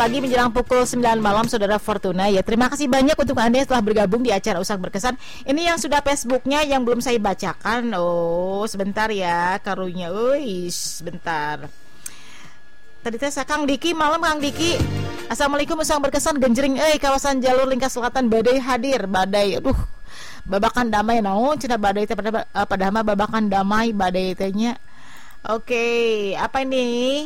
pagi menjelang pukul 9 malam Saudara Fortuna ya. Terima kasih banyak untuk Anda yang telah bergabung di acara Usang Berkesan. Ini yang sudah Facebooknya yang belum saya bacakan. Oh sebentar ya karunya. Sebentar. Tadi saya Kang Diki, malam Kang Diki. Assalamualaikum Usang Berkesan Genjring kawasan jalur Lingkar Selatan badai hadir. Badai babakan damai naon cenah badai teh padahal mah babakan damai badai teh nya. Oke, apa ini?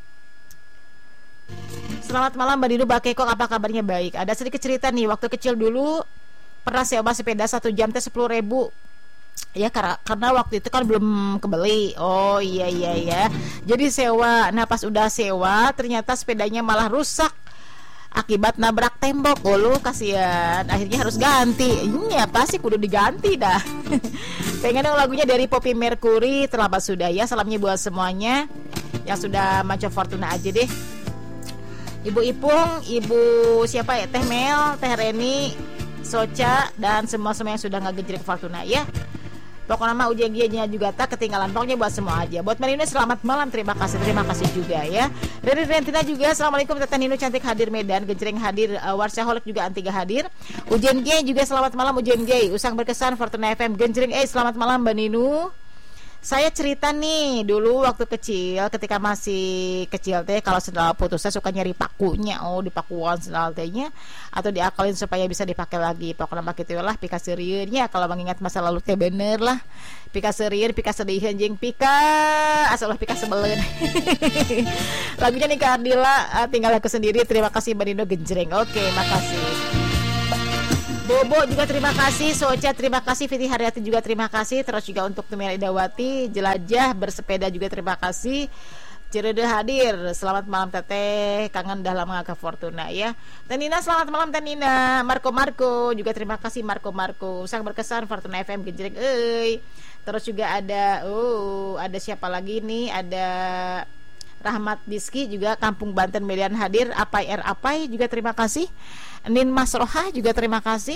Selamat malam Mbak Dinu Bakeko, apa kabarnya? Baik. Ada sedikit cerita nih, waktu kecil dulu pernah sewa sepeda 1 jam teh 10.000. Ya karena waktu itu kan belum kebeli. Oh iya. Jadi sewa. Nah pas udah sewa ternyata sepedanya malah rusak akibat nabrak tembok. Lu kasihan. Akhirnya harus ganti. Ini apa sih kudu diganti dah. Pengen dong lagunya dari Poppy Mercury, Terlambat Sudah ya. Salamnya buat semuanya yang sudah Maco Fortuna aja deh. Ibu Ipung, Ibu siapa ya? Teh Mel, Teh Reni, Soca, dan semua yang sudah ngegejrek Fortuna ya. Pokoknya mah ujian-ujiannya juga tak ketinggalan. Pokoknya buat semua aja. Buat Marina selamat malam, terima kasih juga ya. Dari Rentina juga assalamualaikum. Tete Nino cantik hadir Medan, Gejreng hadir, Warsyaholic juga Antiga hadir. Ujian G juga selamat malam Ujian G. Usang Berkesan Fortuna FM Gejreng selamat malam Mbak Ninu. Saya cerita nih dulu waktu kecil, ketika masih kecil teh kalau sendal putus saya suka nyari pakunya, dipakuan sendal tehnya atau diakalin supaya bisa dipakai lagi. Pokoknya mah kitu lah pika seurieunnya kalau mengingat masa lalu teh bener lah. Pika seurieun, pika sedihieun jeung pika asal pika sebeleun. Lagunya nih Kak Ardila, tinggal aku sendiri. Terima kasih Mbak Dino Genjreng. Oke, makasih. Bobo juga terima kasih, Soca terima kasih, Fiti Haryati juga terima kasih, terus juga untuk Tumira Idawati, Jelajah bersepeda juga terima kasih. Cirede hadir, selamat malam Teteh, kangen dah lama ke Fortuna ya. Tenina selamat malam Tenina, Marco juga terima kasih Marco, Usang Berkesan Fortuna FM Gejreng Terus juga ada siapa lagi nih, ada Rahmat Diski juga Kampung Banten Median hadir, Apai juga terima kasih. Nin Mas Roha juga terima kasih.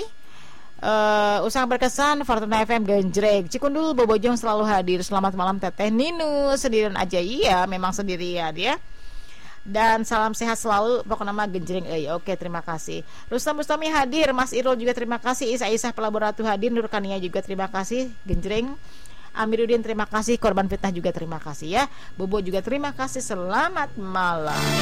Usang Berkesan Fortuna FM Genjreng Cikundul Bobojong selalu hadir. Selamat malam Teteh Ninu. Sendirian aja iya, memang sendirian ya. Dan salam sehat selalu pokoknya mah Genjreng Oke, terima kasih. Rustam Bustami hadir, Mas Irul juga terima kasih, Isa Pelabur Ratu hadir, Nurkania juga terima kasih Genjreng. Amiruddin terima kasih, Korban Fitnah juga terima kasih ya. Bobo juga terima kasih. Selamat malam.